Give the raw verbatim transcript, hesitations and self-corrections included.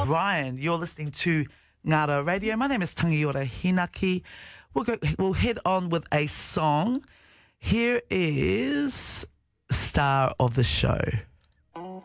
Ryan. You're listening to Ngara Radio. My name is Tangiora Hinaki. We'll, go, we'll head on with a song. Here is Star of the Show.